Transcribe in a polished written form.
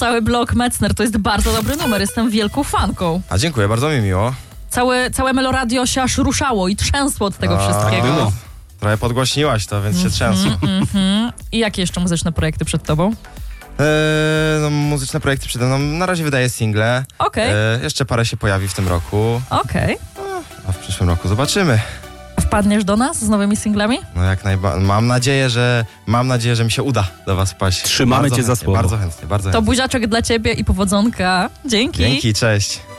Cały blok Metzner to jest bardzo dobry numer, jestem wielką fanką. A dziękuję, bardzo mi miło. Całe Meloradio się aż ruszało i trzęsło od tego wszystkiego. Trochę podgłośniłaś to, więc się trzęsło. I jakie jeszcze muzyczne projekty przed tobą? No, muzyczne projekty przede mną. Na razie wydaję single. Okej. Jeszcze parę się pojawi w tym roku. Okej. A w przyszłym roku zobaczymy. Wpadniesz do nas z nowymi singlami? No jak najbardziej. Mam nadzieję, że mi się uda do was wpaść. Trzymamy cię za słowo. Bardzo chętnie. To buziaczek dla ciebie i powodzonka. Dzięki. Dzięki, cześć.